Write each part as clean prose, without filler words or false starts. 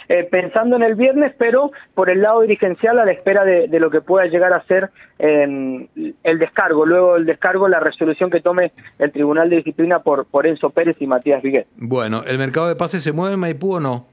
pensando en el viernes, pero por el lado dirigencial a la espera de lo que pueda llegar a ser el descargo, luego el descargo, la resolución que tome el Tribunal de Disciplina por Enzo Pérez y Matías Viguet. Bueno, ¿el mercado de pases se mueve en Maipú o no?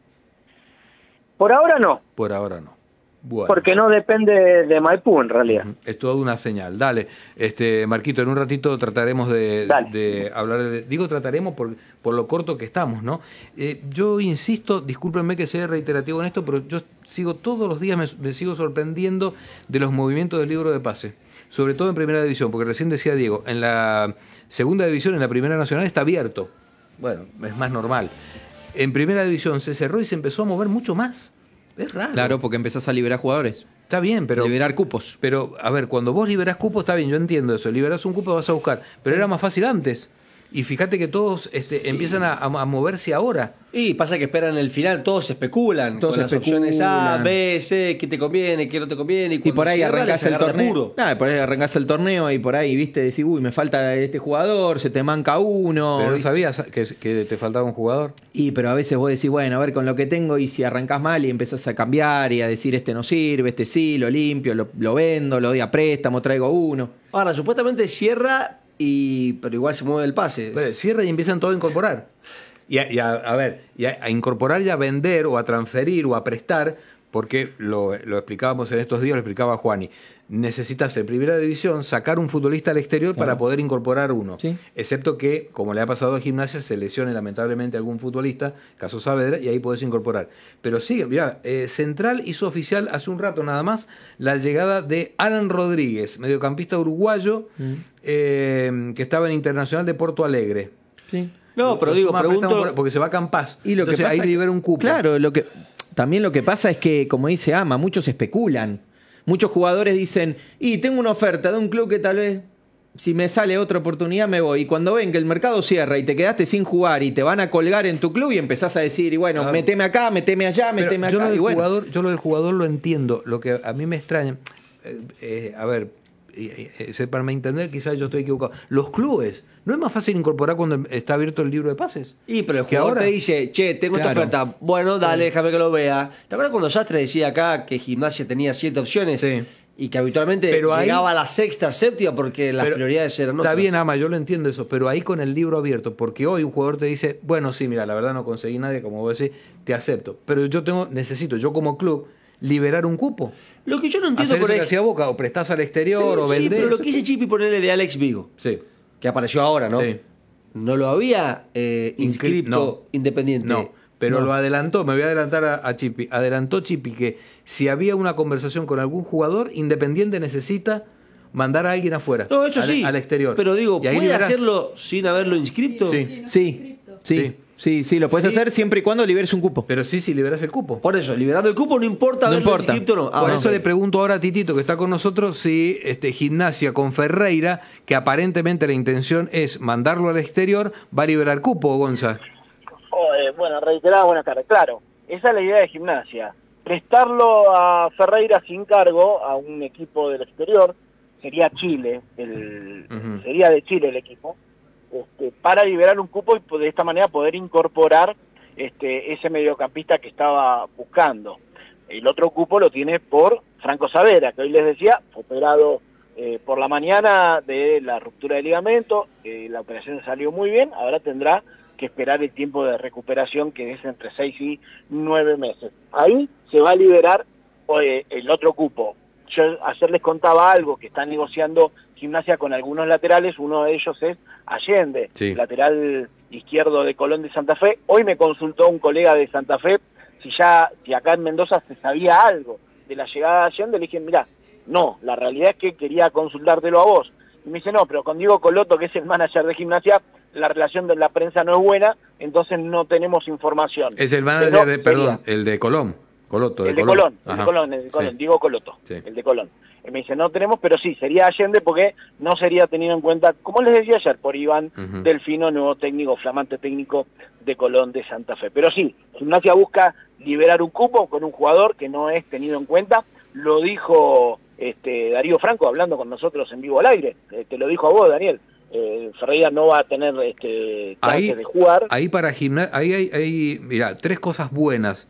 Por ahora no. Por ahora no. Bueno. Porque no depende de Maipú en realidad. Es toda una señal. Dale, Marquito, en un ratito trataremos de hablar digo trataremos por lo corto que estamos, ¿no? Yo insisto, discúlpenme que sea reiterativo en esto, pero yo sigo todos los días, me sigo sorprendiendo de los movimientos del libro de pase, sobre todo en primera división, porque recién decía Diego, en la segunda división, en la primera nacional está abierto. Bueno, es más normal. En primera división se cerró y se empezó a mover mucho más. Es raro. Claro, porque empezás a liberar jugadores. Está bien, pero... liberar cupos. Pero, a ver, cuando vos liberás cupos, está bien, yo entiendo eso. Liberás un cupo, vas a buscar. Pero era más fácil antes. Y fíjate que todos empiezan a moverse ahora. Y pasa que esperan el final, todos especulan. Todos con las opciones A, B, C, qué te conviene, qué no te conviene. Y por ahí arrancás el torneo. Puro. Por ahí arrancás el torneo y por ahí, viste, decís, uy, me falta este jugador, se te manca uno. Pero no sabías que te faltaba un jugador. Pero a veces vos decís, bueno, a ver con lo que tengo, y si arrancás mal y empezás a cambiar y a decir este no sirve, este sí, lo limpio, lo vendo, lo doy a préstamo, traigo uno. Ahora, supuestamente cierra, pero igual se mueve el pase. Bueno, cierra y empiezan todo a incorporar. Y a incorporar y a vender o a transferir o a prestar, porque lo explicábamos en estos días, lo explicaba Juani. Necesitas en primera división sacar un futbolista al exterior para poder incorporar uno. ¿Sí? Excepto que, como le ha pasado a Gimnasia, se lesione lamentablemente algún futbolista, caso Saavedra, y ahí podés incorporar. Pero sigue, mirá, Central hizo oficial hace un rato nada más la llegada de Alan Rodríguez, mediocampista uruguayo, que estaba en Internacional de Porto Alegre. Sí. No, pero digo, pregunto... Porque se va a Campas. Y lo entonces que pasa, ahí libera un cupo. Claro, también lo que pasa es que, como dice Ama, muchos especulan. Muchos jugadores dicen, tengo una oferta de un club que tal vez, si me sale otra oportunidad, me voy. Y cuando ven que el mercado cierra y te quedaste sin jugar y te van a colgar en tu club y empezás a decir, y bueno, meteme acá, meteme allá, meteme acá. Yo lo del jugador lo entiendo. Lo que a mí me extraña, para entender, quizás yo estoy equivocado. Los clubes, ¿no es más fácil incorporar cuando está abierto el libro de pases? Pero el jugador te dice, tengo esta oferta. Bueno, dale, déjame que lo vea. ¿Te acuerdas cuando Sastre decía acá que Gimnasia tenía 7 opciones? Sí. Y que habitualmente llegaba a la sexta, séptima porque las prioridades eran otras. Está bien, Ama, yo lo entiendo eso, pero ahí con el libro abierto, porque hoy un jugador te dice, bueno, sí, mira, la verdad no conseguí nadie, como vos decís, te acepto. Pero necesito, yo como club, liberar un cupo. Lo que yo no entiendo por ahí. Boca, o prestás al exterior, o vendés. Sí, pero lo que hice Chipi ponerle de Alex Vigo, que apareció ahora, ¿no? Sí. No lo había inscripto Independiente. No, pero lo adelantó, me voy a adelantar a Chipi. Adelantó Chipi que si había una conversación con algún jugador, Independiente necesita mandar a alguien afuera. No, eso al exterior. Pero digo, ¿puede hacerlo sin haberlo inscripto? Sí, lo puedes hacer siempre y cuando liberes un cupo. Pero si liberas el cupo. Por eso, liberando el cupo no importa haberlo inscrito o no. Por eso le pregunto ahora a Titito, que está con nosotros, si Gimnasia con Ferreira, que aparentemente la intención es mandarlo al exterior, va a liberar cupo, Gonza. Bueno, reiterada, buenas tardes. Claro, esa es la idea de Gimnasia. Prestarlo a Ferreira sin cargo a un equipo del exterior, sería Chile, sería de Chile el equipo, para liberar un cupo y de esta manera poder incorporar ese mediocampista que estaba buscando. El otro cupo lo tiene por Franco Saavedra, que hoy les decía, fue operado por la mañana de la ruptura de ligamento, la operación salió muy bien, ahora tendrá que esperar el tiempo de recuperación, que es entre 6 y 9 meses. Ahí se va a liberar el otro cupo. Yo ayer les contaba algo, que está negociando Gimnasia con algunos laterales, uno de ellos es Allende, lateral izquierdo de Colón de Santa Fe. Hoy me consultó un colega de Santa Fe si acá en Mendoza se sabía algo de la llegada de Allende. Le dije, mirá, no, la realidad es que quería consultártelo a vos. Y me dice, no, pero con Diego Coloto, que es el manager de Gimnasia, la relación de la prensa no es buena, entonces no tenemos información. Es el manager el de Colón. Coloto, el de Colón, Diego Coloto, el de Colón. Me dice, no tenemos, pero sí, sería Allende porque no sería tenido en cuenta, como les decía ayer, por Iván Delfino, nuevo técnico, flamante técnico de Colón de Santa Fe. Pero sí, Gimnasia busca liberar un cupo con un jugador que no es tenido en cuenta. Lo dijo Darío Franco hablando con nosotros en vivo al aire. Te lo dijo a vos, Daniel. Ferreira no va a tener chance de jugar. Ahí para Gimnasia, ahí hay, mirá, 3 cosas buenas.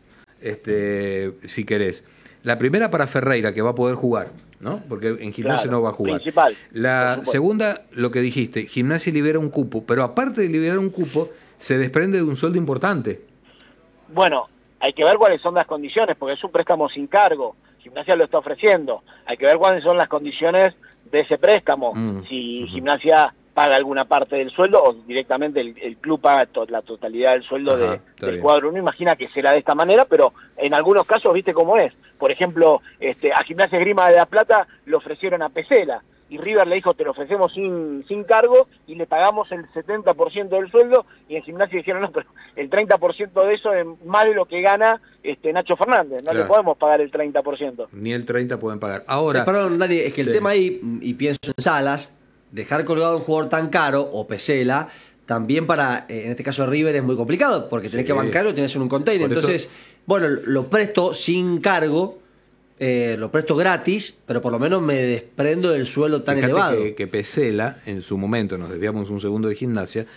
si querés. La primera para Ferreira, que va a poder jugar, ¿no? Porque en Gimnasia no va a jugar. Principal, la segunda, lo que dijiste, Gimnasia libera un cupo, pero aparte de liberar un cupo, se desprende de un sueldo importante. Bueno, hay que ver cuáles son las condiciones, porque es un préstamo sin cargo. Gimnasia lo está ofreciendo. Hay que ver cuáles son las condiciones de ese préstamo. Si Gimnasia paga alguna parte del sueldo o directamente el club paga la totalidad del sueldo del cuadro. Uno imagina que será de esta manera, pero en algunos casos viste cómo es. Por ejemplo, a Gimnasia Esgrima de La Plata le ofrecieron a Pesela y River le dijo te lo ofrecemos sin cargo y le pagamos el 70% del sueldo, y en Gimnasia dijeron no, pero el 30% de eso es más de lo que gana Nacho Fernández, no le podemos pagar el 30%. Ni el 30% pueden pagar. Ahora, perdón, Dani, es que el tema ahí, y pienso en Salas, dejar colgado a un jugador tan caro, o Pesela, también para, en este caso River, es muy complicado, porque tenés que bancarlo y tenés en un container. Entonces, bueno, lo presto sin cargo, lo presto gratis, pero por lo menos me desprendo del sueldo tan elevado. Que Pesela, en su momento, nos desviamos un segundo de Gimnasia,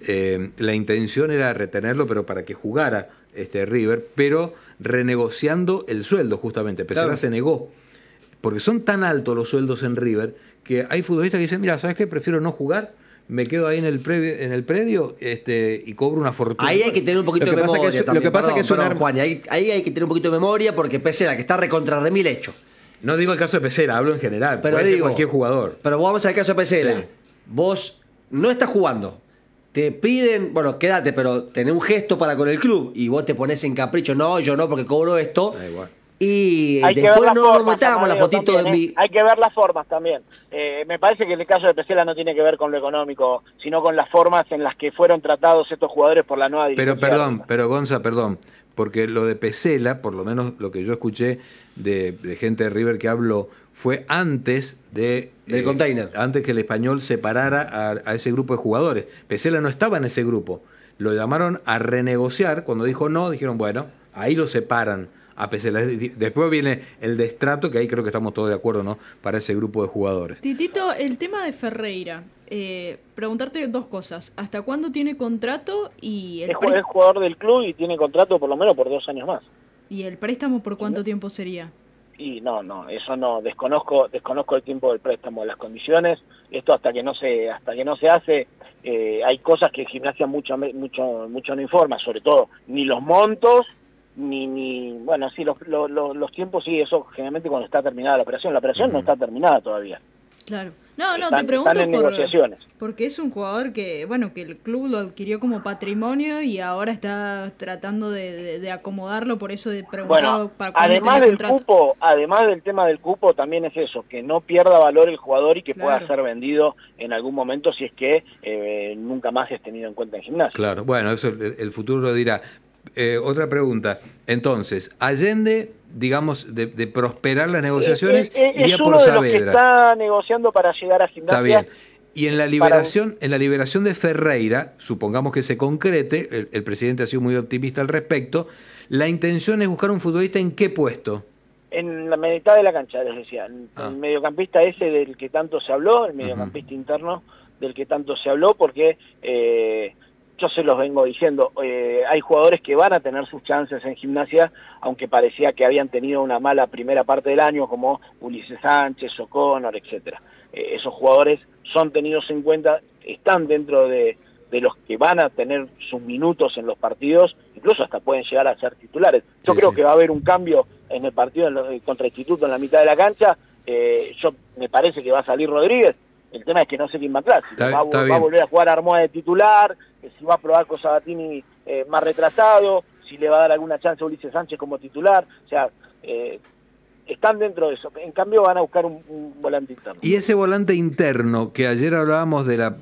la intención era retenerlo, pero para que jugara River, pero renegociando el sueldo, justamente. Pesela se negó, porque son tan altos los sueldos en River, que hay futbolistas que dicen, mira, ¿sabes qué? Prefiero no jugar, me quedo ahí en el predio y cobro una fortuna. Ahí hay que tener un poquito de memoria también. Lo que pasa es que es Juan, ahí hay que tener un poquito de memoria, porque Pesela, que está recontra remil hecho. No digo el caso de Pesela, hablo en general, pero puede ser cualquier jugador. Pero vamos al caso de Pesela. Sí. Vos no estás jugando, te piden, bueno, quédate, pero tenés un gesto para con el club, y vos te pones en capricho, no, yo no, porque cobro esto. Da igual. Y hay después no metamos la fotito también, de mi... Hay que ver las formas también. Me parece que el caso de Pesela no tiene que ver con lo económico, sino con las formas en las que fueron tratados estos jugadores por la nueva dirección. Pero Gonza, perdón, porque lo de Pesela, por lo menos lo que yo escuché de gente de River que habló, fue antes del container. Antes que el Español separara a ese grupo de jugadores. Pesela no estaba en ese grupo. Lo llamaron a renegociar. Cuando dijo no, dijeron, bueno, ahí lo separan a Pesela. Después viene el destrato, que ahí creo que estamos todos de acuerdo, ¿no? Para ese grupo de jugadores. Titito, el tema de Ferreira. Preguntarte dos cosas. ¿Hasta cuándo tiene contrato? Y es jugador del club y tiene contrato por lo menos por 2 años más. ¿Y el préstamo por cuánto tiempo sería? Y no, eso no, desconozco el tiempo del préstamo, las condiciones. Esto hasta que no se hace, hay cosas que Gimnasia mucho no informa, sobre todo ni los montos, ni bueno, sí, los tiempos, sí, eso generalmente cuando está terminada la operación. La operación no está terminada todavía. Claro. Te pregunto están en negociaciones. Porque es un jugador que el club lo adquirió como patrimonio y ahora está tratando de acomodarlo, por eso de preguntar para cuándo además del cupo, además del tema del cupo, también es eso, que no pierda valor el jugador y que pueda ser vendido en algún momento si es que nunca más es tenido en cuenta en Gimnasia. Claro, bueno, eso el futuro lo dirá. Otra pregunta. Entonces, Allende, digamos, de prosperar las negociaciones, iría por Saavedra. Es uno de los que está negociando para llegar a Gimnasia. Está bien. Y en la liberación de Ferreira, supongamos que se concrete, el presidente ha sido muy optimista al respecto, la intención es buscar un futbolista ¿en qué puesto? En la mitad de la cancha, les decía. El mediocampista ese del que tanto se habló, el mediocampista interno del que tanto se habló, porque... yo se los vengo diciendo, hay jugadores que van a tener sus chances en Gimnasia, aunque parecía que habían tenido una mala primera parte del año, como Ulises Sánchez, O'Connor, etcétera. Esos jugadores son tenidos en cuenta, están dentro de los que van a tener sus minutos en los partidos, incluso hasta pueden llegar a ser titulares. Yo creo que va a haber un cambio en el partido contra Instituto en la mitad de la cancha. Me parece que va a salir Rodríguez. El tema es que no sé quién va a entrar, si va a volver a jugar Armoa de titular, si va a probar con Sabatini más retrasado, si le va a dar alguna chance a Ulises Sánchez como titular, o sea, están dentro de eso. En cambio van a buscar un volante interno. Y ese volante interno, que ayer hablábamos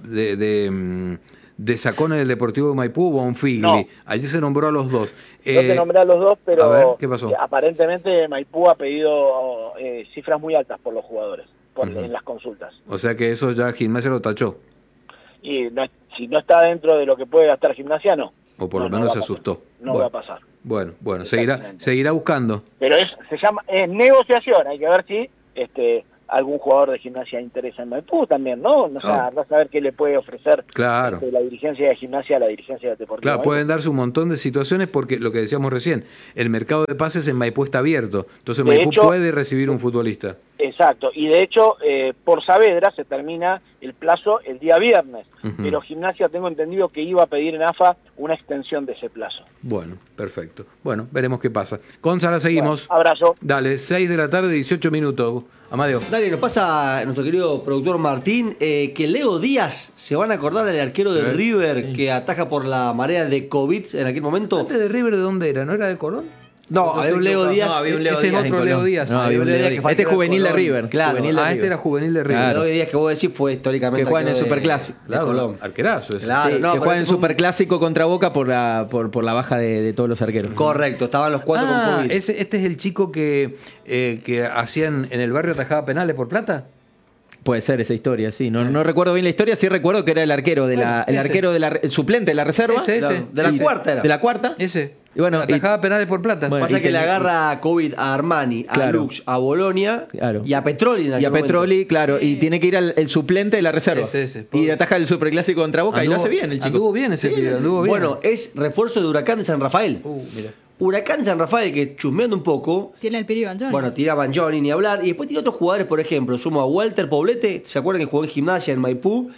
de Sacón en el Deportivo de Maipú, Bonfigli, ayer se nombró a los dos. Yo te nombré a los dos, pero a ver, ¿qué pasó? Aparentemente Maipú ha pedido cifras muy altas por los jugadores. En las consultas. O sea que eso ya Gimnasia lo tachó. Y si no está dentro de lo que puede gastar Gimnasia, no. O por lo menos se asustó. No va a pasar. Bueno, seguirá buscando. Pero se llama negociación, hay que ver si algún jugador de Gimnasia interesa en Maipú también, ¿no? O sea, vas a ver qué le puede ofrecer claro. La dirigencia de Gimnasia a la dirigencia de Deportivo. Claro, pueden darse un montón de situaciones porque lo que decíamos recién, el mercado de pases en Maipú está abierto, entonces Maipú puede recibir un futbolista. Exacto, y de hecho por Saavedra se termina el plazo el día viernes, pero Gimnasia tengo entendido que iba a pedir en AFA una extensión de ese plazo. Bueno, perfecto. Bueno, veremos qué pasa. Gonzalo, seguimos. Bueno, abrazo. Dale, 6 de la tarde, 18 minutos. Amadeo. Dale, nos pasa nuestro querido productor Martín que Leo Díaz, se van a acordar el arquero de River que ataja por la marea de COVID en aquel momento. ¿Antes de River de dónde era? ¿No era de Colón? No, había un Leo Díaz. No, había un Leo ese Díaz otro Leo Díaz. No, había un Leo Díaz. Este es juvenil de River. Claro. Este era juvenil de River. Leo Díaz que vos decís fue históricamente que juega en el Superclásico. De Colón. Arquerazo ese. Claro, sí, que juega en el Superclásico contra Boca por la baja de todos los arqueros. Correcto, estaban los 4 con COVID. Este es el chico que hacían en el barrio atajaba penales por plata. Puede ser esa historia, sí. No recuerdo bien la historia, sí recuerdo que era el arquero el suplente de la reserva. Ese. De la cuarta era. De la cuarta. Ese. Y bueno, atajaba penales por plata. Bueno, pasa que le agarra COVID a Armani, a Lux, a Bolonia y a Petroli. Y a Petroli, claro. Y tiene que ir el suplente de la reserva. Y ataja el Superclásico contra Boca y lo hace bien el chico. Anduvo bien ese tío, anduvo bien. Bueno, es refuerzo de Huracán de San Rafael. Mira. Huracán San Rafael, que chusmeando un poco. Tiene el Piri Banjoni. Bueno, tira Banjoni, ni hablar. Y después tiene otros jugadores, por ejemplo. Sumo a Walter Poblete, ¿se acuerdan que jugó en Gimnasia en Maipú?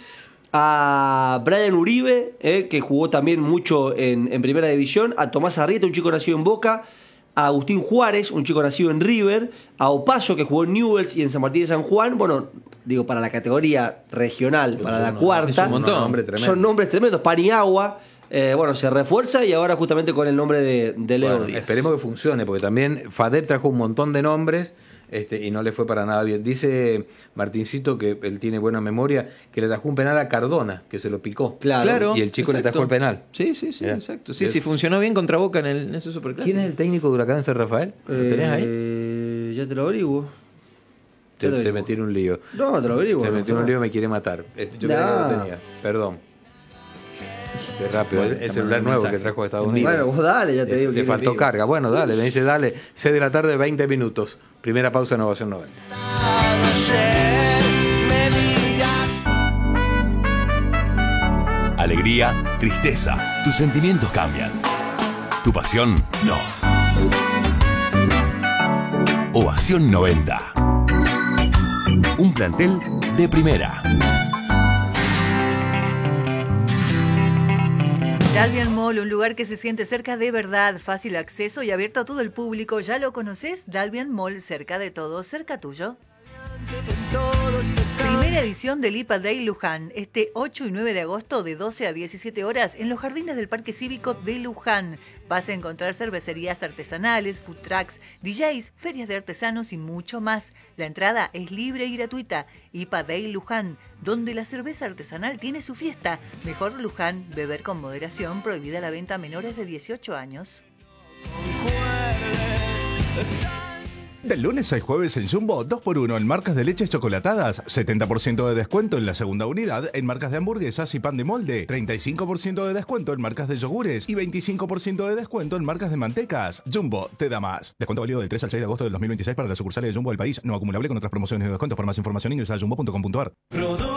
A Brian Uribe, que jugó también mucho en Primera División. A Tomás Arrieta, un chico nacido en Boca. A Agustín Juárez, un chico nacido en River. A Opaso, que jugó en Newell's y en San Martín de San Juan. Bueno, digo, para la categoría regional, para la cuarta. Es un montón. Son nombres tremendos. Paniagua. Bueno, se refuerza y ahora justamente con el nombre de Leo Díaz. Esperemos que funcione, porque también FADEP trajo un montón de nombres y no le fue para nada bien. Dice Martincito, que él tiene buena memoria, que le tajó un penal a Cardona, que se lo picó. Claro. Y el chico le tajó el penal. Sí, exacto. Sí, funcionó bien contra Boca en ese Superclásico. ¿Quién es el técnico de Huracán San Rafael? ¿Lo tenés ahí? Ya te lo averiguo. Te metí en un lío. No, te lo averiguo. Te metí en un lío, me quiere matar. Yo creo que lo tenía. Perdón. Qué rápido, el celular nuevo que trajo de Estados Unidos. Bueno, vos dale, ya te digo. Le faltó carga. Bueno, dale, me dice dale. 6 de la tarde, 20 minutos. Primera pausa en Ovación 90. Alegría, tristeza. Tus sentimientos cambian. Tu pasión, no. Ovación 90. Un plantel de primera. Dalbian Mall, un lugar que se siente cerca de verdad, fácil acceso y abierto a todo el público. ¿Ya lo conoces? Dalbian Mall, cerca de todo, cerca tuyo. Primera edición del IPA Day Luján, este 8 y 9 de agosto de 12 a 17 horas en los jardines del Parque Cívico de Luján. Vas a encontrar cervecerías artesanales, food trucks, DJs, ferias de artesanos y mucho más. La entrada es libre y gratuita. IPA Day Luján, donde la cerveza artesanal tiene su fiesta. Mejor Luján, beber con moderación, prohibida la venta a menores de 18 años. Del lunes al jueves en Jumbo, 2x1 en marcas de leches chocolatadas, 70% de descuento en la segunda unidad en marcas de hamburguesas y pan de molde, 35% de descuento en marcas de yogures y 25% de descuento en marcas de mantecas. Jumbo te da más. Descuento válido del 3 al 6 de agosto del 2026 para las sucursales de Jumbo del país, no acumulable con otras promociones y descuentos. Por más información ingresa a jumbo.com.ar.